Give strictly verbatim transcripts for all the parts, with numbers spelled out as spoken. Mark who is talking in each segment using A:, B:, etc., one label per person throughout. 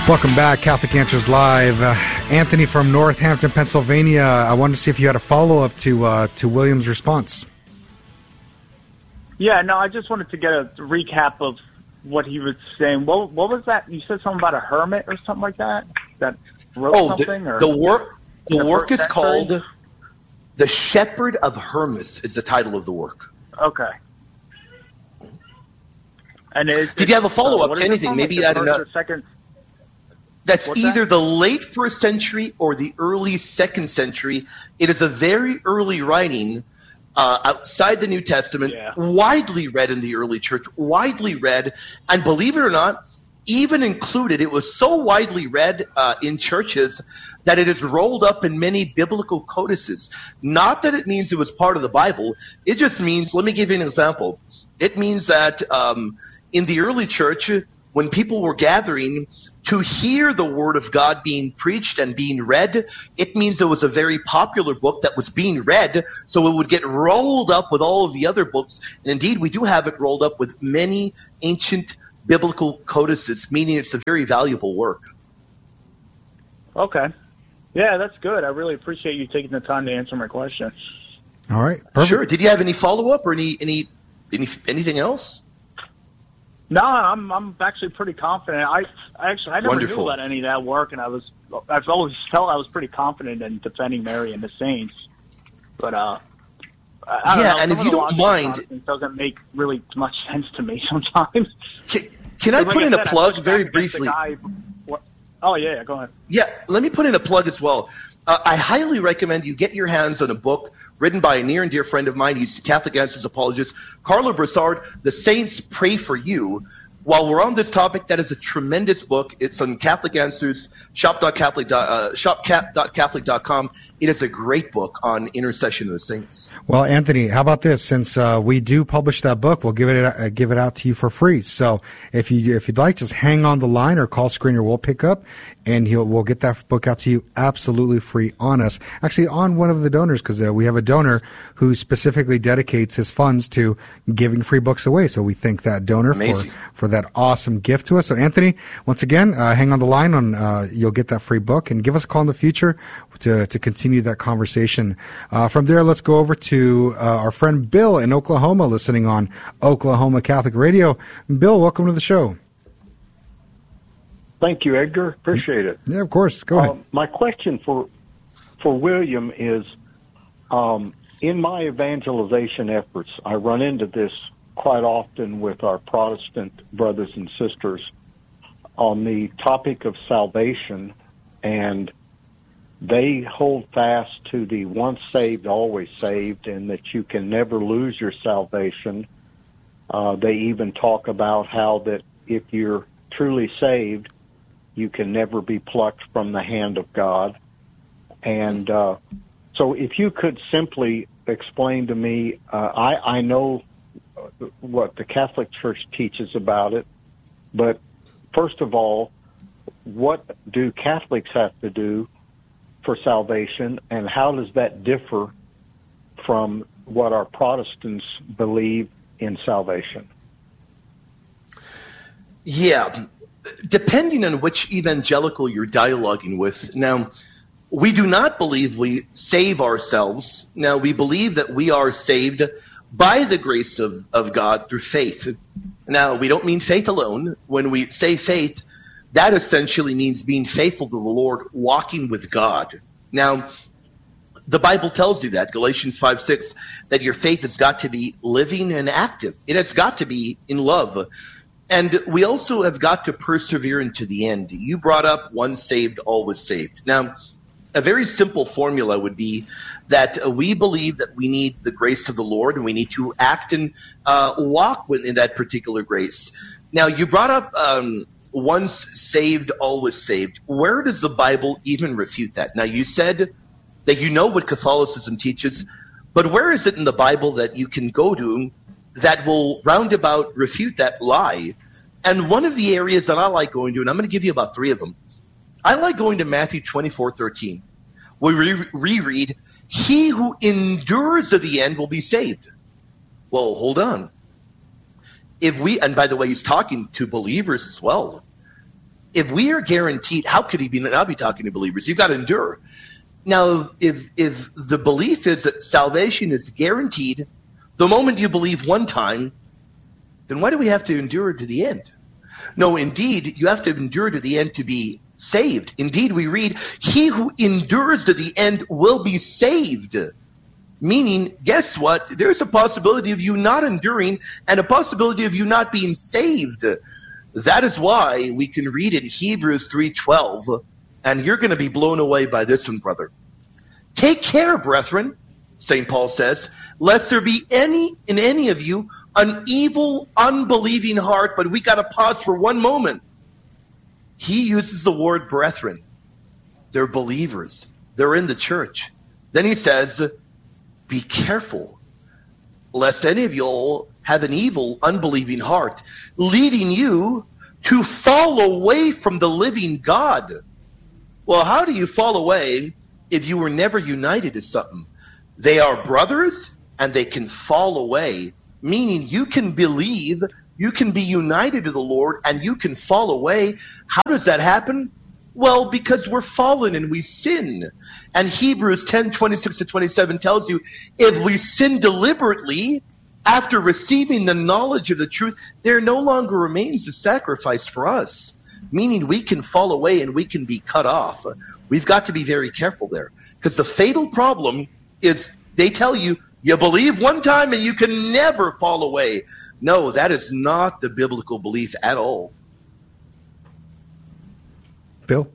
A: Welcome back, Catholic Answers Live. Uh, Anthony from Northampton, Pennsylvania. I wanted to see if you had a follow-up to uh, to William's response.
B: Yeah, no, I just wanted to get a recap of what he was saying. What, what was that? You said something about a hermit or something like that? That wrote
C: oh,
B: something?
C: The,
B: or
C: the work, the work is
B: century?
C: called The Shepherd of Hermas is the title of the work.
B: Okay. And is,
C: Did you have a follow-up
B: uh,
C: to anything? Maybe I don't know.
B: Second...
C: That's
B: What's
C: either
B: that?
C: the late first century or the early second century. It is a very early writing uh, outside the New Testament,
B: Yeah.
C: widely read in the early church, widely read, and believe it or not, even included, it was so widely read uh, in churches that it is rolled up in many biblical codices. Not that it means it was part of the Bible. It just means, let me give you an example. It means that um, in the early church, when people were gathering to hear the word of God being preached and being read, it means it was a very popular book that was being read, so it would get rolled up with all of the other books. And indeed, we do have it rolled up with many ancient biblical codices, meaning it's a very valuable work.
B: Okay. Yeah, that's good. I really appreciate you taking the time to answer my question.
A: All right. Perfect.
C: Sure. Did you have any follow-up or any, any, any anything else?
B: No, I'm I'm actually pretty confident. I, I actually I never
C: Wonderful.
B: knew about any of that work, and I was I've always felt I was pretty confident in defending Mary and the saints. But uh, I, I don't
C: Yeah,
B: know,
C: and
B: some
C: if
B: of
C: you
B: the
C: don't
B: logic
C: mind-
B: of it doesn't make really much sense to me sometimes.
C: Can, can I
B: Like
C: put in
B: said,
C: a
B: I
C: plug
B: pushed
C: very
B: back against the
C: briefly?
B: guy before- Oh yeah, yeah, go ahead.
C: Yeah, let me put in a plug as well. Uh, I highly recommend you get your hands on a book written by a near and dear friend of mine. He's a Catholic Answers apologist, Carlo Broussard, The Saints Pray for You. While we're on this topic, that is a tremendous book. It's on Catholic Answers, shop dot catholic dot catholic dot com. It is a great book on intercession of the saints.
A: Well, Anthony, how about this? Since uh, we do publish that book, we'll give it uh, give it out to you for free. So if you if you'd like, just hang on the line or call Screener. We'll pick up, and he'll we'll get that book out to you absolutely free on us. Actually, on one of the donors, because uh, we have a donor who specifically dedicates his funds to giving free books away. So we thank that donor
C: Amazing.
A: for for that awesome gift to us. So Anthony, once again, uh, hang on the line. On uh, you'll get that free book, and give us a call in the future to to continue that conversation. Uh, from there, let's go over to uh, our friend Bill in Oklahoma, listening on Oklahoma Catholic Radio. Bill, welcome to the show.
D: Thank you, Edgar. Appreciate it.
A: Yeah, of course. Go ahead.
D: Um, my question for for William is, um, in my evangelization efforts, I run into this quite often with our Protestant brothers and sisters on the topic of salvation, and they hold fast to the once saved, always saved, and that you can never lose your salvation. Uh, they even talk about how that if you're truly saved, you can never be plucked from the hand of God. And uh, so if you could simply explain to me, uh, I, I know what the Catholic Church teaches about it, but first of all, what do Catholics have to do for salvation, and how does that differ from what our Protestants believe in salvation?
C: Yeah, depending on which evangelical you're dialoguing with. Now, we do not believe we save ourselves. Now, we believe that we are saved by the grace of, of God through faith. Now, we don't mean faith alone. When we say faith, that essentially means being faithful to the Lord, walking with God. Now, the Bible tells you that, Galatians five six, that your faith has got to be living and active. It has got to be in love. And we also have got to persevere into the end. You brought up once saved, always saved. Now, a very simple formula would be that uh, we believe that we need the grace of the Lord, and we need to act and uh, walk within that particular grace. Now, you brought up um, once saved, always saved. Where does the Bible even refute that? Now, you said that you know what Catholicism teaches, but where is it in the Bible that you can go to that will roundabout refute that lie? And one of the areas that I like going to, and I'm going to give you about three of them, I like going to Matthew twenty-four thirteen, where we reread, "He who endures to the end will be saved." Well, hold on. If we, and by the way, he's talking to believers as well. if we are guaranteed, how could he be not be talking to believers? You've got to endure. Now, if if the belief is that salvation is guaranteed the moment you believe one time, then why do we have to endure to the end? No, indeed, you have to endure to the end to be saved. Indeed, we read, he who endures to the end will be saved. Meaning, guess what? There's a possibility of you not enduring and a possibility of you not being saved. That is why we can read in Hebrews three twelve, and you're going to be blown away by this one, brother. Take care, brethren, Saint Paul says, lest there be any in any of you an evil, unbelieving heart. But we got to pause for one moment. He uses the word brethren. They're believers. They're in the church. Then he says, be careful, lest any of you all have an evil, unbelieving heart, leading you to fall away from the living God. Well, how do you fall away if you were never united to something? They are brothers, and they can fall away, meaning you can believe, you can be united to the Lord, and you can fall away. How does that happen? Well, because we're fallen and we sin. And Hebrews ten twenty-six to twenty-seven tells you, if we sin deliberately, after receiving the knowledge of the truth, there no longer remains a sacrifice for us. Meaning we can fall away and we can be cut off. We've got to be very careful there. Because the fatal problem is they tell you, you believe one time and you can never fall away. No, that is not the biblical belief at all.
A: Bill?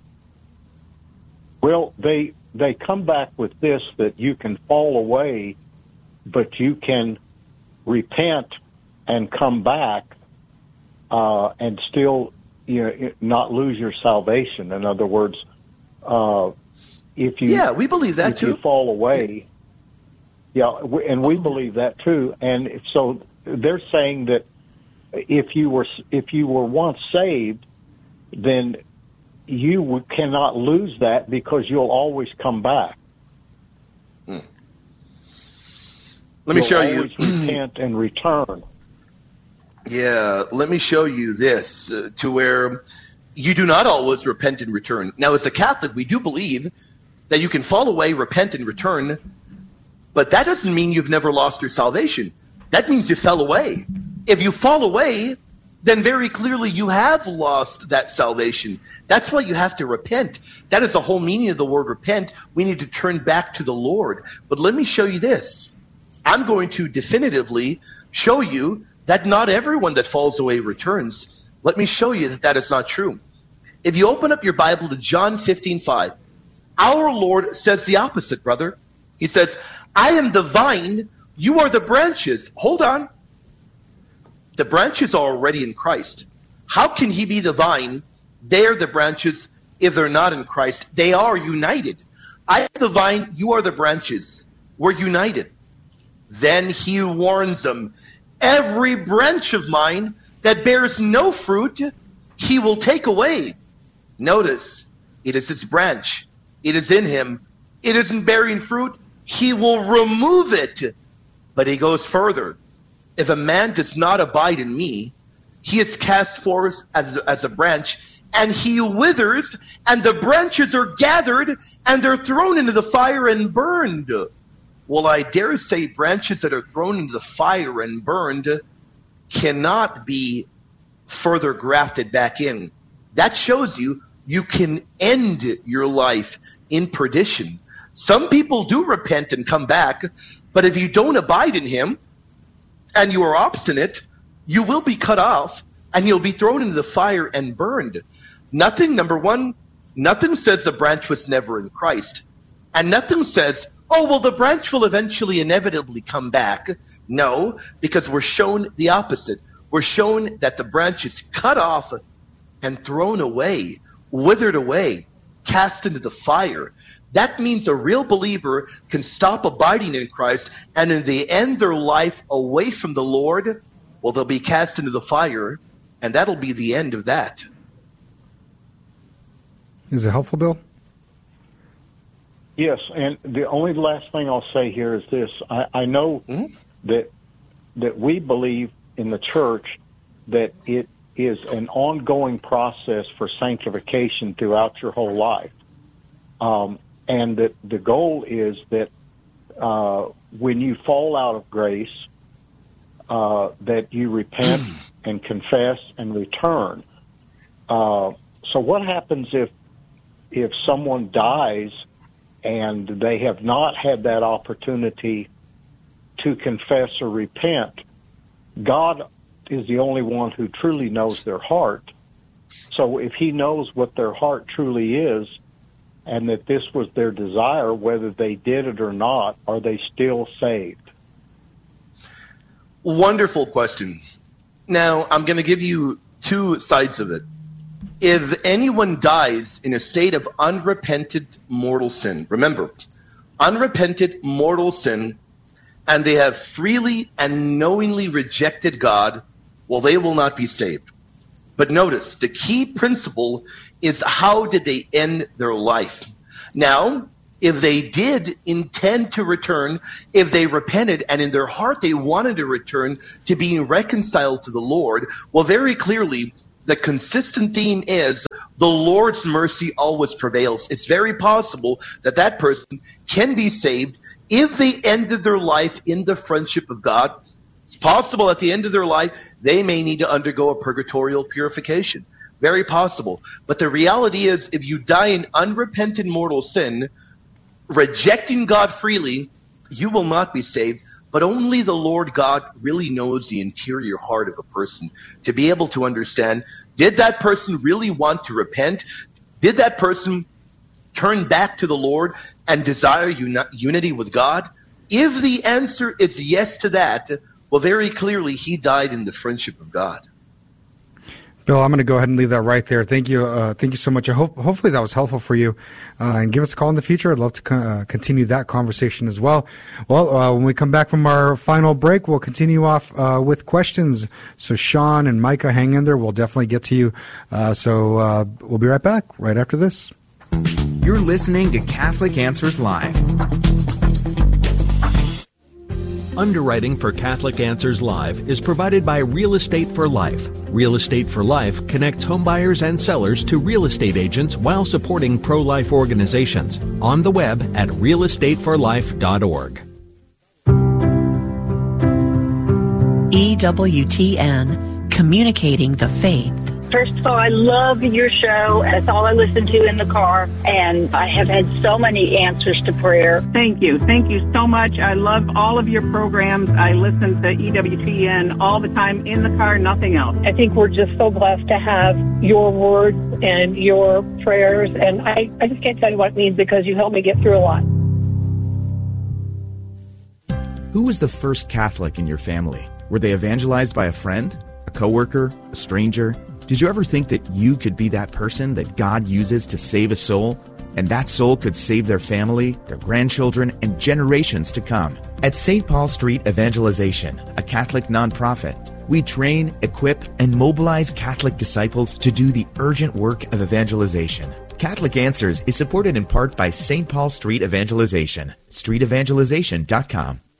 D: Well, they they come back with this, that you can fall away, but you can repent and come back uh, and still, you know, not lose your salvation. In other words, uh, if you
C: yeah, we believe that
D: if
C: too.
D: you fall away, yeah, and we believe that too. And so they're saying that if you were if you were once saved, then you cannot lose that because you'll always come back.
C: Hmm. Let me
D: you'll
C: show you.
D: Always repent and return.
C: Yeah, let me show you this uh, to where you do not always repent and return. Now, as a Catholic, we do believe that you can fall away, repent, and return, but that doesn't mean you've never lost your salvation. That means you fell away. If you fall away, then very clearly you have lost that salvation. That's why you have to repent. That is the whole meaning of the word repent. We need to turn back to the Lord. But let me show you this. I'm going to definitively show you that not everyone that falls away returns. Let me show you that that is not true. If you open up your Bible to John fifteen five, our Lord says the opposite, brother. He says, I am the vine, you are the branches. Hold on. The branches are already in Christ. How can he be the vine? They are the branches if they're not in Christ. They are united. I am the vine, you are the branches. We're united. Then he warns them, every branch of mine that bears no fruit, he will take away. Notice, it is his branch. It is in him. It isn't bearing fruit. He will remove it. But he goes further. If a man does not abide in me, he is cast forth as, as a branch, and he withers, and the branches are gathered, and they're thrown into the fire and burned. Well, I dare say branches that are thrown into the fire and burned cannot be further grafted back in. That shows you you can end your life in perdition. Some people do repent and come back, but if you don't abide in him, and you are obstinate, you will be cut off, and you'll be thrown into the fire and burned. Nothing, number one, nothing says the branch was never in Christ. And nothing says, oh, well, the branch will eventually inevitably come back. No, because we're shown the opposite. We're shown that the branch is cut off and thrown away, withered away, cast into the fire. That means a real believer can stop abiding in Christ, and in the end their life away from the Lord, well, they'll be cast into the fire, and that'll be the end of that.
A: Is it helpful, Bill?
D: Yes, and the only last thing I'll say here is this. I, I know mm-hmm. that that we believe in the church that it is an ongoing process for sanctification throughout your whole life. Um, and that the goal is that uh, when you fall out of grace, uh, that you repent and confess and return. Uh, so what happens if if someone dies and they have not had that opportunity to confess or repent? God is the only one who truly knows their heart. So if he knows what their heart truly is, and that this was their desire, whether they did it or not, are they still saved?
C: Wonderful question. Now, I'm going to give you two sides of it. If anyone dies in a state of unrepented mortal sin, remember, unrepented mortal sin, and they have freely and knowingly rejected God, well, they will not be saved. But notice, the key principle is how did they end their life? Now, if they did intend to return, if they repented and in their heart they wanted to return to being reconciled to the Lord, well, very clearly, the consistent theme is the Lord's mercy always prevails. It's very possible that that person can be saved if they ended their life in the friendship of God. It's possible at the end of their life, they may need to undergo a purgatorial purification. Very possible. But the reality is, if you die in unrepentant mortal sin, rejecting God freely, you will not be saved. But only the Lord God really knows the interior heart of a person to be able to understand, did that person really want to repent? Did that person turn back to the Lord and desire uni- unity with God? If the answer is yes to that, well, very clearly, he died in the friendship of God.
A: Bill, I'm going to go ahead and leave that right there. Thank you. Uh, thank you so much. I hope, hopefully that was helpful for you. Uh, and give us a call in the future. I'd love to co- uh, continue that conversation as well. Well, uh, when we come back from our final break, we'll continue off uh, with questions. So Sean and Micah, hang in there. We'll definitely get to you. Uh, so uh, we'll be right back right after this.
E: You're listening to Catholic Answers Live.
F: Underwriting for Catholic Answers Live is provided by Real Estate for Life. Real Estate for Life connects homebuyers and sellers to real estate agents while supporting pro-life organizations. On the web at real estate for life dot org.
G: E W T N, communicating the faith.
H: First of all, I love your show. That's all I listen to in the car, and I have had so many answers to prayer.
I: Thank you. Thank you so much. I love all of your programs. I listen to E W T N all the time in the car, nothing else.
H: I think we're just so blessed to have your words and your prayers, and I, I just can't tell you what it means because you helped me get through a lot.
E: Who was the first Catholic in your family? Were they evangelized by a friend, a coworker, a stranger? Did you ever think that you could be that person that God uses to save a soul? And that soul could save their family, their grandchildren, and generations to come. At Saint Paul Street Evangelization, a Catholic nonprofit, we train, equip, and mobilize Catholic disciples to do the urgent work of evangelization. Catholic Answers is supported in part by Saint Paul Street Evangelization, street evangelization dot com.